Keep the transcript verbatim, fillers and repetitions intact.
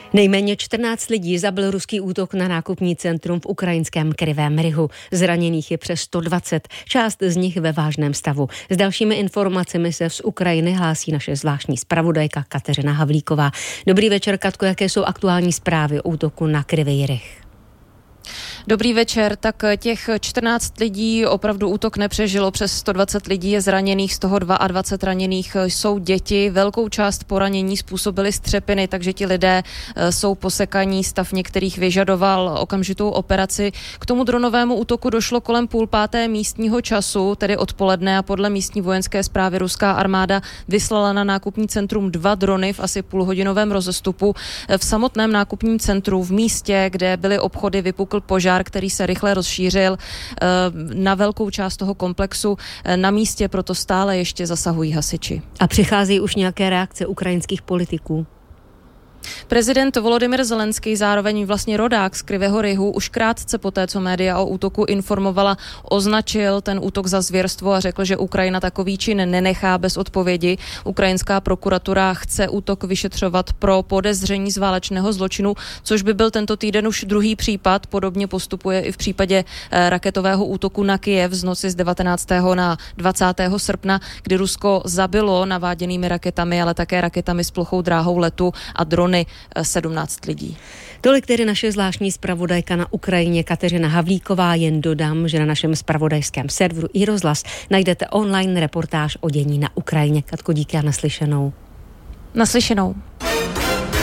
Nejméně čtrnáct lidí zabil ruský útok na nákupní centrum v ukrajinském Krivém Rihu. Zraněných je přes sto dvacet, část z nich ve vážném stavu. S dalšími informacemi se z Ukrajiny hlásí naše zvláštní zpravodajka Kateřina Havlíková. Dobrý večer, Katko, jaké jsou aktuální zprávy o útoku na Krivý Rih? Dobrý večer, tak těch čtrnáct lidí opravdu útok nepřežilo, přes sto dvacet lidí je zraněných, z toho dvacet dva raněných jsou děti, velkou část poranění způsobily střepiny, takže ti lidé jsou posekaní, stav některých vyžadoval okamžitou operaci. K tomu dronovému útoku došlo kolem půl páté místního času, tedy odpoledne, a podle místní vojenské správy ruská armáda vyslala na nákupní centrum dva drony v asi půlhodinovém rozestupu. V samotném nákupním centru v místě, kde byly obchody, vypukl požár, který se rychle rozšířil na velkou část toho komplexu. Na místě proto stále ještě zasahují hasiči. A přicházejí už nějaké reakce ukrajinských politiků? Prezident Volodymyr Zelenský, zároveň vlastně rodák z Krivého Rihu, už krátce poté, co média o útoku informovala, označil ten útok za zvěrstvo a řekl, že Ukrajina takový čin nenechá bez odpovědi. Ukrajinská prokuratura chce útok vyšetřovat pro podezření z válečného zločinu, což by byl tento týden už druhý případ. Podobně postupuje i v případě raketového útoku na Kyjev z noci z devatenáctého na dvacátého srpna, kdy Rusko zabilo naváděnými raketami, ale také raketami s plochou dráhou letu a drony sedmnáct lidí. Tolik tedy naše zvláštní zpravodajka na Ukrajině Kateřina Havlíková. Jen dodám, že na našem zpravodajském serveru iRozhlas najdete online reportáž o dění na Ukrajině. Katko, díky a naslyšenou. Naslyšenou.